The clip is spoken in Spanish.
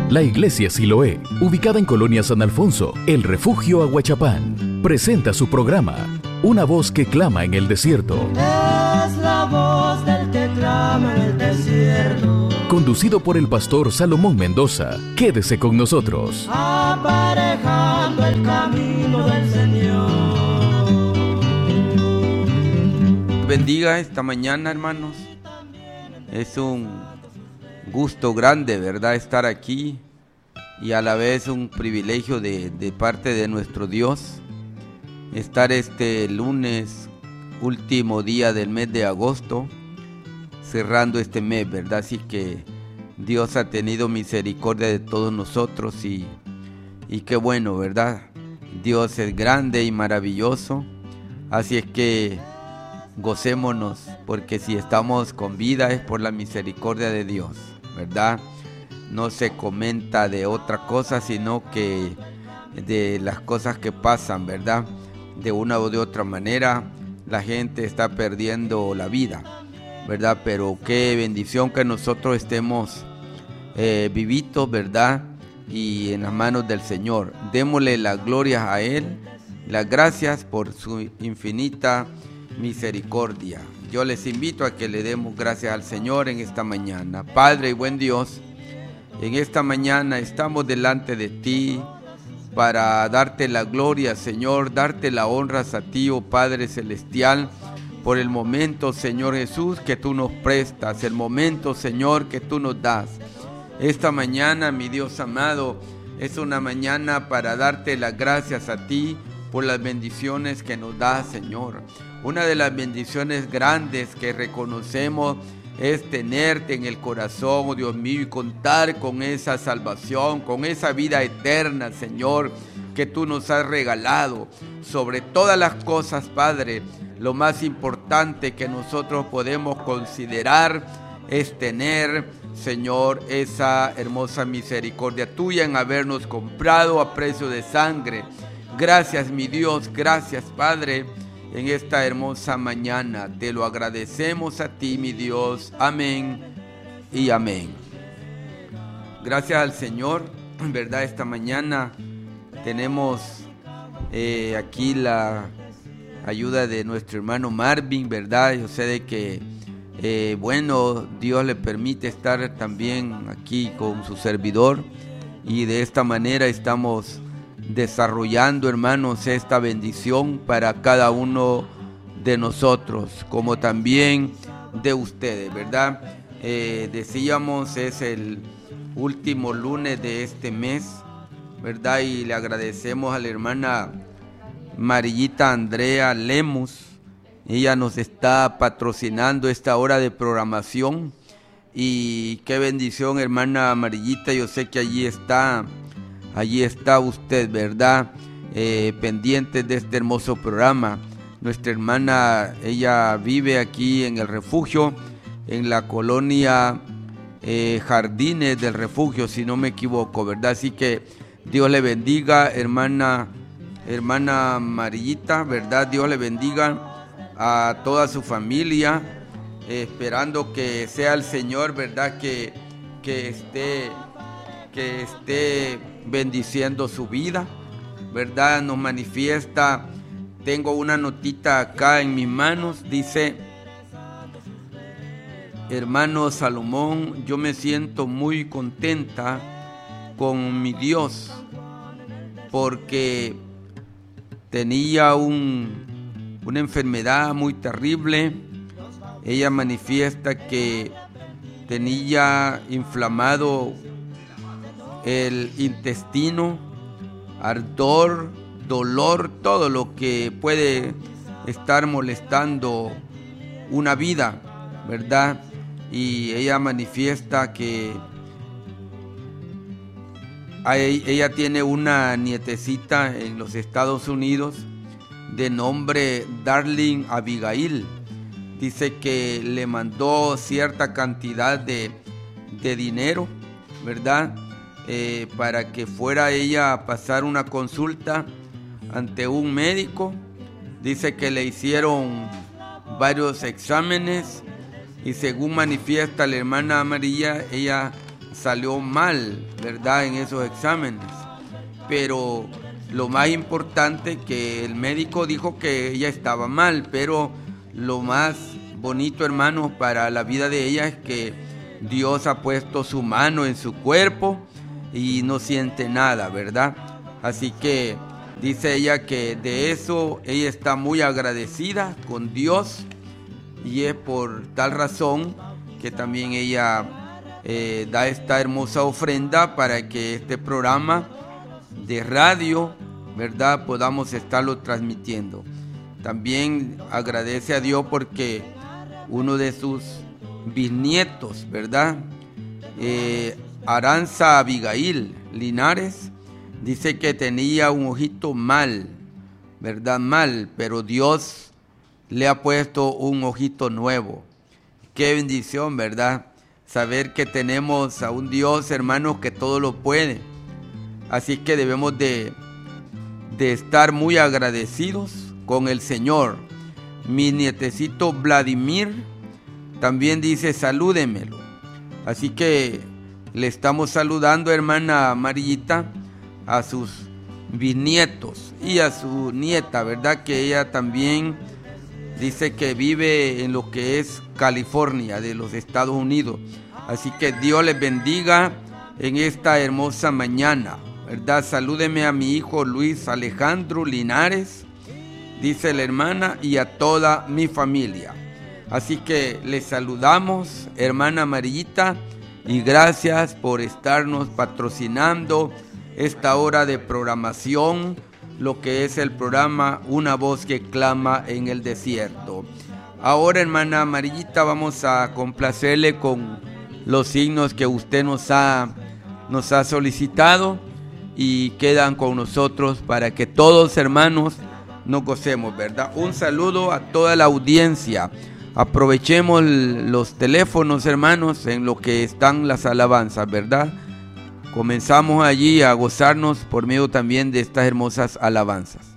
La Iglesia Siloé, ubicada en Colonia San Alfonso, El Refugio Aguachapán, presenta su programa, Una voz que clama en el desierto. Es la voz del que clama en el desierto. Conducido por el pastor Salomón Mendoza. Quédese con nosotros. Aparejando el camino del Señor. Bendiga esta mañana, hermanos. Es un gusto grande, ¿verdad?, estar aquí, y a la vez un privilegio de parte de nuestro Dios estar este lunes, último día del mes de agosto, cerrando este mes, ¿verdad? Así que Dios ha tenido misericordia de todos nosotros y qué bueno, ¿verdad? Dios es grande y maravilloso, así es que gocémonos, porque si estamos con vida es por la misericordia de Dios, ¿verdad? No se comenta de otra cosa, sino que de las cosas que pasan, ¿verdad? De una o de otra manera, la gente está perdiendo la vida, ¿verdad? Pero qué bendición que nosotros estemos vivitos, ¿verdad? Y en las manos del Señor. Démosle las glorias a Él, las gracias por su infinita misericordia. Yo les invito a que le demos gracias al Señor en esta mañana. Padre y buen Dios, en esta mañana estamos delante de ti para darte la gloria, Señor, darte la honra a ti, oh Padre Celestial, por el momento, Señor Jesús, que tú nos prestas, el momento, Señor, que tú nos das. Esta mañana, mi Dios amado, es una mañana para darte las gracias a ti por las bendiciones que nos das, Señor. Una de las bendiciones grandes que reconocemos es tenerte en el corazón, oh Dios mío, y contar con esa salvación, con esa vida eterna, Señor, que tú nos has regalado. Sobre todas las cosas, Padre, lo más importante que nosotros podemos considerar es tener, Señor, esa hermosa misericordia tuya en habernos comprado a precio de sangre. Gracias, mi Dios, gracias, Padre. En esta hermosa mañana te lo agradecemos a ti, mi Dios. Amén y amén. Gracias al Señor, en verdad, esta mañana tenemos aquí la ayuda de nuestro hermano Marvin, ¿verdad? Yo sé de que, Dios le permite estar también aquí con su servidor, y de esta manera estamos desarrollando, hermanos, esta bendición para cada uno de nosotros, como también de ustedes, ¿verdad? Decíamos, es el último lunes de este mes, ¿verdad? Y le agradecemos a la hermana Marillita Andrea Lemus. Ella nos está patrocinando esta hora de programación, y qué bendición, hermana Marillita. Yo sé que allí está usted, ¿verdad? Pendiente de este hermoso programa. Nuestra hermana, ella vive aquí en el refugio, en la colonia Jardines del Refugio, si no me equivoco, ¿verdad? Así que Dios le bendiga, hermana Marillita, ¿verdad? Dios le bendiga a toda su familia, esperando que sea el Señor, ¿verdad? Que esté bendiciendo su vida, ¿verdad? Nos manifiesta. Tengo una notita acá en mis manos, dice: hermano Salomón, yo me siento muy contenta con mi Dios, porque tenía una enfermedad muy terrible. Ella manifiesta que tenía inflamado el intestino, ardor, dolor, todo lo que puede estar molestando una vida, ¿verdad? Y ella manifiesta que ella tiene una nietecita en los Estados Unidos de nombre Darling Abigail. Dice que le mandó cierta cantidad de dinero, ¿verdad? Para que fuera ella a pasar una consulta ante un médico. Dice que le hicieron varios exámenes, y según manifiesta la hermana María, ella salió mal, ¿verdad?, en esos exámenes. Pero lo más importante, que el médico dijo que ella estaba mal, pero lo más bonito, hermanos, para la vida de ella es que Dios ha puesto su mano en su cuerpo y no siente nada, ¿verdad? Así que dice ella que de eso ella está muy agradecida con Dios, y es por tal razón que también ella da esta hermosa ofrenda para que este programa de radio, ¿verdad?, podamos estarlo transmitiendo. También agradece a Dios porque uno de sus bisnietos, ¿verdad?, Aranza Abigail Linares, dice que tenía un ojito mal, ¿verdad?, mal, pero Dios le ha puesto un ojito nuevo. Qué bendición, ¿verdad?, saber que tenemos a un Dios, hermanos, que todo lo puede. Así que debemos de estar muy agradecidos con el Señor. Mi nietecito Vladimir también dice salúdemelo. Así que le estamos saludando, hermana Amarillita, a sus bisnietos y a su nieta, ¿verdad?, que ella también dice que vive en lo que es California, de los Estados Unidos. Así que Dios les bendiga en esta hermosa mañana, ¿verdad? Salúdeme a mi hijo Luis Alejandro Linares, dice la hermana, y a toda mi familia. Así que les saludamos, hermana Amarillita, y gracias por estarnos patrocinando esta hora de programación, lo que es el programa Una Voz que Clama en el Desierto. Ahora, hermana Amarillita, vamos a complacerle con los signos que usted nos ha solicitado, y quedan con nosotros para que todos, hermanos, nos gocemos, ¿verdad? Un saludo a toda la audiencia. Aprovechemos los teléfonos, hermanos, en lo que están las alabanzas, ¿verdad? Comenzamos allí a gozarnos por medio también de estas hermosas alabanzas.